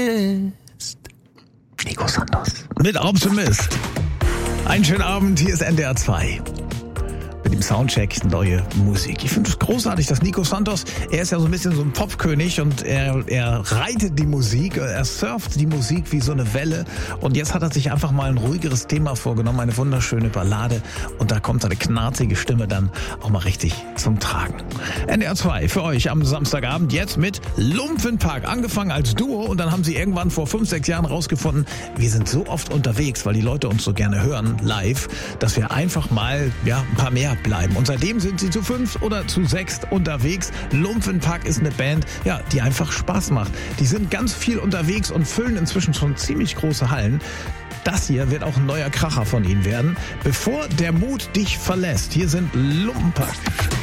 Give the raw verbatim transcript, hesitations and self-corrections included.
Nico Santos. Mit Optimist. Einen schönen Abend, hier ist N D R zwei. Mit dem Soundcheck neue Musik. Ich finde es großartig, dass Nico Santos, er ist ja so ein bisschen so ein Popkönig und er, er reitet die Musik, er surft die Musik wie so eine Welle und jetzt hat er sich einfach mal ein ruhigeres Thema vorgenommen, eine wunderschöne Ballade und da kommt seine knarzige Stimme dann auch mal richtig zum Tragen. N D R zwei für euch am Samstagabend jetzt mit Lumpfenpack, angefangen als Duo und dann haben sie irgendwann vor fünf, sechs Jahren rausgefunden, wir sind so oft unterwegs, weil die Leute uns so gerne hören, live, dass wir einfach mal ja ein paar mehr bleiben. Und seitdem sind sie zu fünf oder zu sechs unterwegs. Lumpfenpack ist eine Band, ja, die einfach Spaß macht. Die sind ganz viel unterwegs und füllen inzwischen schon ziemlich große Hallen. Das hier wird auch ein neuer Kracher von ihnen werden. Bevor der Mut dich verlässt, hier sind Lumpfenpack.